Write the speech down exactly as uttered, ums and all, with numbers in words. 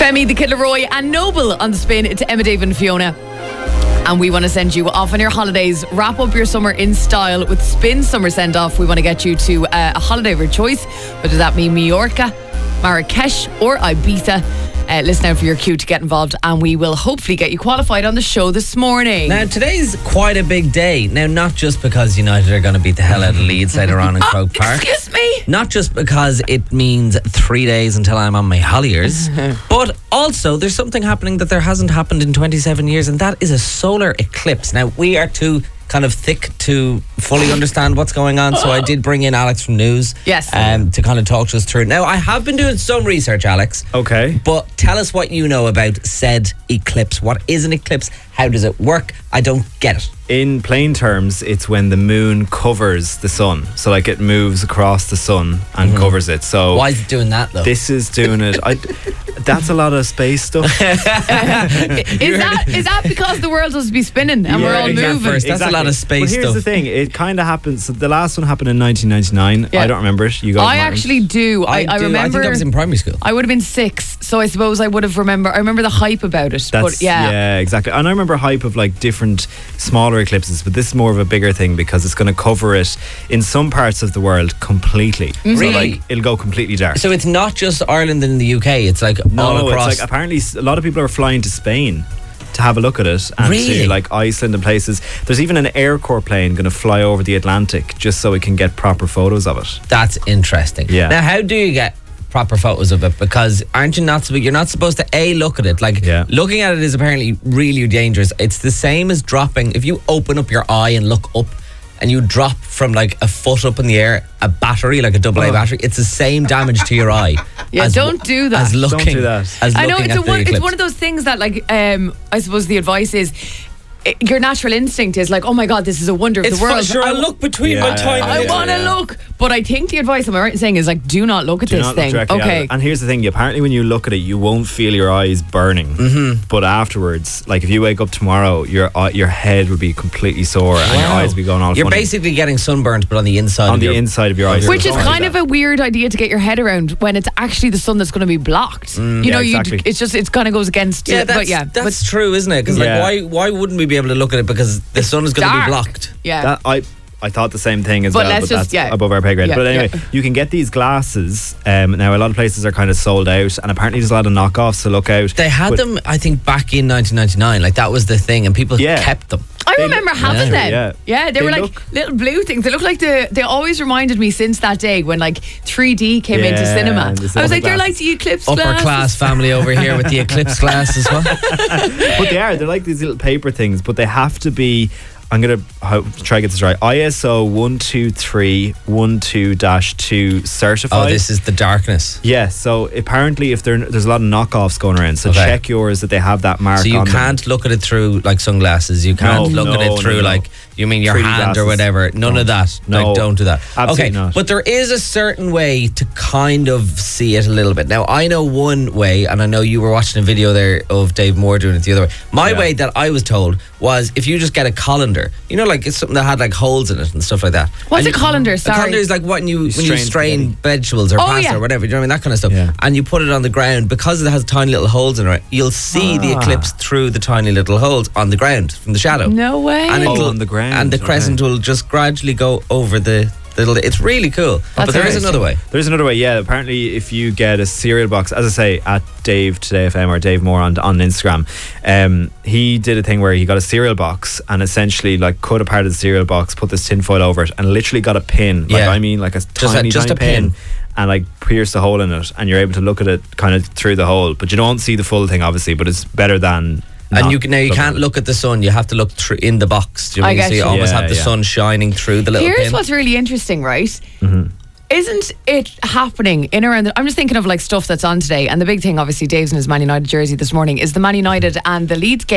Femi, the Kid Laroi, and Noble on the spin. It's Emma, Dave and Fiona. And we want to send you off on your holidays. Wrap up your summer in style with Spin Summer Send Off. We want to get you to uh, a holiday of your choice, whether that be Mallorca, Marrakesh or Ibiza. Uh, listen out for your cue to get involved, and we will hopefully get you qualified on the show this morning. Now, today's quite a big day. Now, not just because United are going to beat the hell out of Leeds later on in oh, Croke Park. Excuse me? Not just because it means three days until I'm on my Holliers, but also there's something happening that there hasn't happened in twenty-seven years, and that is a solar eclipse. Now, we are too kind of thick to fully understand what's going on, so I did bring in Alex from News. Yes. Um, to kind of talk to us through. Now, I have been doing some research, Alex. Okay. But tell us what you know about said eclipse. What is an eclipse? How does it work? I don't get it. In plain terms, it's when the moon covers the sun. So, like, it moves across the sun and mm-hmm. covers it. So, why is it doing that, though? This is doing it. I, that's a lot of space stuff. is that is that because the world will be spinning and yeah, we're all exactly. moving? First. That's exactly. a lot of space but here's stuff. the thing. It kind of happens. So the last one happened in nineteen ninety-nine. Yeah. I don't remember it. You guys I Martin? actually do. I, I, I do. remember. I think I was in primary school. I would have been six, so I suppose I would have remember. I remember the hype about it. That's, but yeah. yeah, exactly. And I remember hype of like different smaller eclipses, but this is more of a bigger thing because it's going to cover it in some parts of the world completely. Mm-hmm. So Really? like it'll go completely dark. So it's not just Ireland and the U K. It's like no, all across. it's like apparently a lot of people are flying to Spain to have a look at it, and Really? to like Iceland and places. There's even an Air Corps plane going to fly over the Atlantic just so we can get proper photos of it. That's interesting. Yeah. Now, how do you get proper photos of it? Because aren't you not you're not supposed to a look at it? Like Yeah. looking at it is apparently really dangerous. It's the same as dropping. If you open up your eye and look up, and you drop from like a foot up in the air a battery, like a double A Oh. battery, it's the same damage to your eye. Yeah, as, don't do that. As looking, Don't do that. As I know looking it's a at the one. It's eclipse. one of those things that, like, um, I suppose the advice is, i- your natural instinct is like, oh my god, this is a wonder of It's the world. for sure. I, I look between Yeah, my tiny. I yeah, want to yeah. look, but I think the advice, am I right in saying, is like, do not look at Do this not look thing. directly at Okay. it. And here's the thing, apparently when you look at it, you won't feel your eyes burning. Mm-hmm. But afterwards, like if you wake up tomorrow, your eye- your head will be completely sore and your Wow. eyes will be going all You're funny. basically getting sunburned, but on the inside. on of the your, inside of your eyes. Which is Something kind like of that. a weird idea to get your head around when it's actually the sun that's going to be blocked. you know, yeah, you exactly. it's just it's kind of goes against. Yeah, it, that's, but yeah, that's but true, isn't it? Because Yeah. like, why why wouldn't we be able to look at it because the sun is going to be dark. blocked? yeah. That, I I thought the same thing as But well, let's but just- that's yeah. above our pay grade. Yeah, but anyway, yeah. you can get these glasses. Um, now, a lot of places are kind of sold out, and apparently there's a lot of knockoffs, so look out. They had But them, I think, back in nineteen ninety-nine. Like that was the thing, and people Yeah. kept them. I They remember look- having Yeah. them. Yeah. Yeah, they, They were like look- little blue things. They look like the. They always reminded me since that day when like three D came into Yeah, cinema. and the I was silver like, they're like glasses. the eclipse Upper glasses. class family over here with the eclipse glass as well. But they are. They're like these little paper things, but they have to be. I'm going to try to get this right. I S O one two three one two dash two certified. Oh, this is the darkness. Yeah, so apparently if there, there's a lot of knockoffs going around, so Okay. check yours that they have that mark So you on them. can't look at it through like sunglasses. You can't No, look at no, it through no, no. like you mean your three D hand glasses. or whatever. None Don't. of that. No. Like don't do that. Absolutely okay, not. but there is a certain way to kind of see it a little bit. Now I know one way, and I know you were watching a video there of Dave Moore doing it the other way. My Yeah. way that I was told was if you just get a colander, you know, like it's something that had like holes in it and stuff like that. What's And a you- colander? A Sorry. colander is like what when you, when you strain strain spaghetti. vegetables or Oh, pasta yeah. or whatever. You know what I mean? That kind of stuff. Yeah. And you put it on the ground because it has tiny little holes in it. You'll see the Ah. eclipse through the tiny little holes on the ground from the shadow. No way. And Oh, it'll- on the ground, and the okay. crescent will just gradually go over the little. It's really cool. That's but there is interesting. another way. There's another way, yeah. Apparently, if you get a cereal box, as I say, at Dave Today F M or Dave Moore on on Instagram, um, he did a thing where he got a cereal box and essentially like cut apart of the cereal box, put this tin foil over it, and literally got a pin. Like Yeah. I mean, like a a- tiny, just tiny a pin. and like pierce a hole in it, and you're able to look at it kind of through the hole, but you don't see the full thing, obviously. But it's better than. And not you can, now you looking can't at it. look at the sun. You have to look through in the box. Do you I mean? get So you you. almost Yeah, have the yeah. sun shining through the little Here's pin. what's really interesting, right? Mm-hmm. Isn't it happening in around the, I'm just thinking of like stuff that's on today, and the big thing obviously Dave's in his Man United jersey this morning is the Man United and the Leeds game